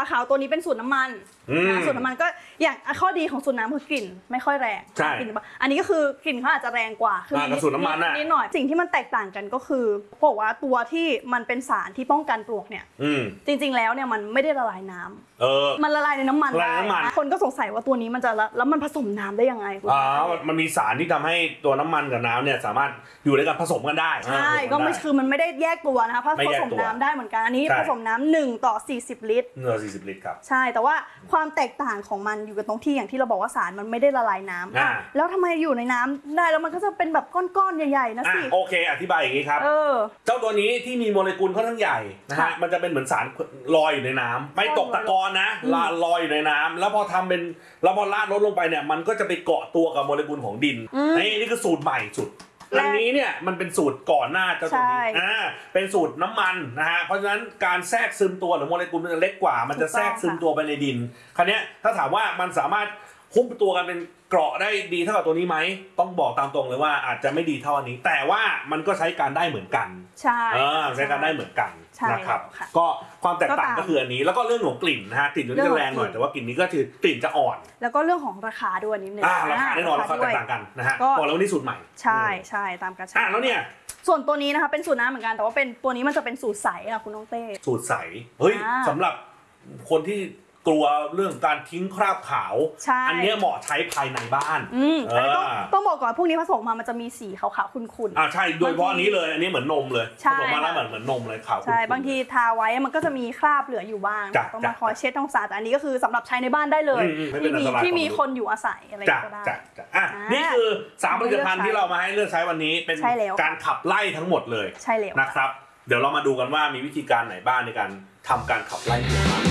ขาวตัวนี้เป็นสูตรน้ำมันนะสูตรน้ำมันก็อย่างข้อดีของสูตรน้ำคือกลิ่นไม่ค่อยแรงกลิ่นอันนี้ก็คือกลิ่นเขาอาจจะแรงกว่าคือสูตรน้ำมันนิดหน่อยสิ่งที่มันแตกต่างกันก็คือบอกว่าตัวที่มันเป็นสารที่ป้องกันปลวกเนี่ยจริงๆแล้วเนี่ยมันไม่ได้ละลายน้ำมันละลายในน้ำมันได้คนก็สงสัยว่าตัวนี้มันจะแล้วมันผสมน้ำได้ยังไงมันมีสารที่ทำให้ตัวน้ำมันกับน้ำเนี่ยสามารถอยู่ในการผสมกันได้ใช่ก็ไม่คือมันไม่ได้แยกตัวนะคะเพราะผสมน้ำได้เหมือนกันอันนี้ผสมน้ำ1 ต่อ 40 ลิตร 40 ลิตรครับใช่แต่ว่าความแตกต่างของมันอยู่กับตรงที่อย่างที่เราบอกว่าสารมันไม่ได้ละลายน้ำแล้วทำไมอยู่ในน้ำได้แล้วมันก็จะเป็นแบบก้อนๆใหญ่ๆนะสิโอเคอธิบายอย่างนี้ครับเจ้าตัวนี้ที่มีโมเลกุลค่อนข้างใหญ่นะฮะมันจะเป็นเหมือนสารลอยอยู่ในน้ำไม่ตกตะกอนนะลอยอยู่ในน้ำแล้วพอทำเป็นแล้วพอราดลดลงไปเนี่ยมันก็จะไปเกาะตัวกับโมเลกุลของดินนี่คือสูตรใหม่สุดอันนี้เนี่ยมันเป็นสูตรก่อนหน้าเจ้าตัวนี้เป็นสูตรน้ำมันนะฮะเพราะฉะนั้นการแทรกซึมตัวหรือโมเลกุลมันจะเล็กกว่ามันจะแทรกซึมตัวไปในดินคราวนี้ถ้าถามว่ามันสามารถหุ้มตัวกันเป็นเกราะได้ดีเท่ากับตัวนี้ไหมต้องบอกตามตรงเลยว่าอาจจะไม่ดีเท่าอันนี้แต่ว่ามันก็ใช้การได้เหมือนกันใช่ใช้การได้เหมือนกันนะครับก็ความแตกต่างก็คืออันนี้แล้วก็เรื่องของกลิ่นนะฮะกลิ่นตัวนี้จะแรงหน่อยแต่ว่ากลิ่นนี้ก็คือกลิ่นจะอ่อนแล้วก็เรื่องของราคาด้วยนิดนึงราคาแน่นอนราคาแตกต่างกันนะฮะบอกแล้วว่านี่สูตรใหม่ใช่ตามกระชับแล้วเนี่ยส่วนตัวนี้นะคะเป็นสูตรน้ำเหมือนกันแต่ว่าเป็นตัวนี้มันจะเป็นสูตรใสค่ะคุณน้องเต้สูตรใสเฮ้ยสำหรับคนที่กลัวเรื่องการทิ้งคราบขาวอันนี้เหมาะใช้ภายในบ้านต้องบอกก่อนพวกนี้ผสมมามันจะมีสีขาวๆขุ่นๆใช่โดยเฉพาะอันนี้เลยอันนี้เหมือนนมเลยผสมมาแล้วเหมือนนมเลยขาวใช่บางทีทาไว้มันก็จะมีคราบเหลืออยู่บ้างต้องมาคอยเช็ดต้องสะอาดแต่อันนี้ก็คือสำหรับใช้ในบ้านได้เลยที่มีคนอยู่อาศัยอะไรก็ได้นี่คือ3ผลิตภัณฑ์ที่เรามาให้เลือกใช้วันนี้เป็นการขับไล่ทั้งหมดเลยนะครับเดี๋ยวเรามาดูกันว่ามีวิธีการไหนบ้างในการทำการขับไล่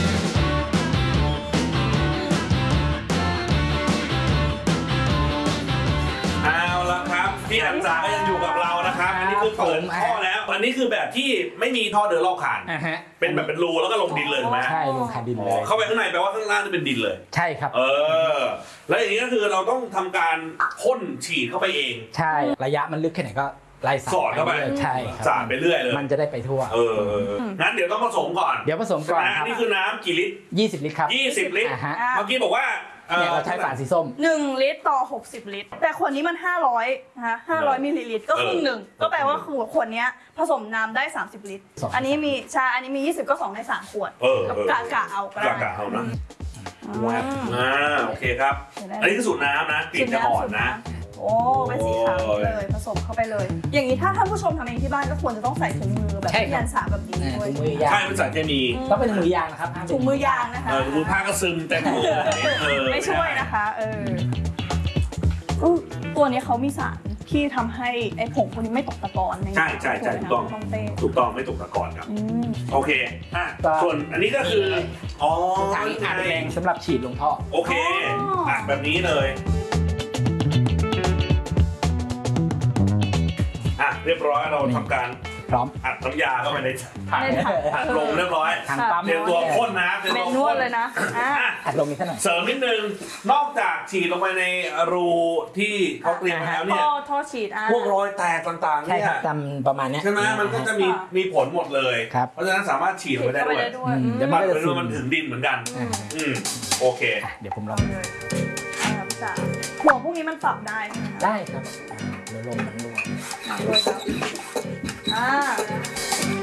พี่อันจาก็ยังอยู่กับเรานะครับอันนี้คือเปิดท่อแล้วอันนี้คือแบบที่ไม่มีท่อเดินรอบคานเป็นแบบเป็นรูแล้วก็ลงดินเลยถูกไหมใช่ลงคานดินเลยเข้าไปข้างในแปลว่าข้างล่างนี่เป็นดินเลยใช่ครับแล้วอย่างนี้ก็คือเราต้องทำการพ่นฉีดเข้าไปเองใช่ระยะมันลึกแค่ไหนก็ไล่สอดเข้าไปใช่สาดไปเรื่อยเลยมันจะได้ไปทั่วงั้นเดี๋ยวต้องผสมก่อนเดี๋ยวผสมก่อนครับนี่คือน้ำกี่ลิตร 20 ลิตรครับ 20 ลิตรเมื่อกี้บอกว่าเนี่ยเราใช้ฝาสีส้ม 1 ลิตรต่อ60 ลิตรแต่ขวดนี้มัน500นะคะ500 มิลลิลิตรก็ครึ่งหนึ่งก็แปลว่าขวดนี้ผสมน้ำได้30 ลิตรอันนี้มีอันนี้มี20ก็2ใน3ขวดกะเอาก็ได้กะเอานะโอเคครับอันนี้คือสูตรน้ำนะกลิ่นจะอ่อนนะโอ้เป็นสีขาวเลยผสมเข้าไปเลยอย่างนี้ถ้าท่านผู้ชมทำเองที่บ้านก็ควรจะต้องใส่ถุงมือแบบที่ยันสาแบบนี้ด้วยใช่เป็นสารเคมีต้องเป็นถุงมือยางนะครับถุงมือยางนะคะถุงมือผ้าก็ซึมเต็มมือไม่ช่วยนะคะตัวนี้เขามีสารที่ทำให้ไอ้ผงพวกนี้ไม่ตกตะกอนใช่ถูกต้องไม่ตกตะกอนครับโอเคส่วนอันนี้ก็คือถังอัดแรงสำหรับฉีดลงท่อโอเคอัดแบบนี้เลยเรียบร้อยเราทำการพร้อมอัดน้ำยาเข้าไปในถังอัดลงเรียบร้อยเตรียมตัวพ่นนะเตรียมตัวพ่นเลยนะอัดลงนิดหน่อยเสริมนิดนึงนอกจากฉีดลงไปในรูที่เขาเตรียมแล้วเนี่ยท่อฉีดพวกรอยแตกต่างๆเนี่ยจำประมาณนี้ใช่ไหมมันก็จะมีผลหมดเลยเพราะฉะนั้นสามารถฉีดลงไปได้ด้วยเดี๋ยวมันถึงดินเหมือนกันโอเคเดี๋ยวผมลองหัวพวกนี้มันปรับได้ได้ครับลมมันรั่วด้วยครับ